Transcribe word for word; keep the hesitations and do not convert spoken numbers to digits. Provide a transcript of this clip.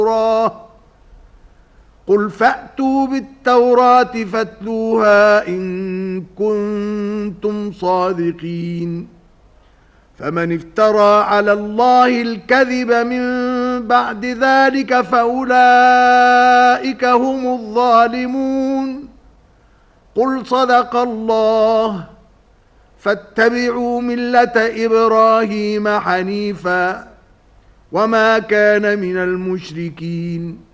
قل فأتوا بالتوراة فاتلوها إن كنتم صادقين فمن افترى على الله الكذب من بعد ذلك فأولئك هم الظالمون قل صدق الله فاتبعوا ملة إبراهيم حنيفا وما كان من المشركين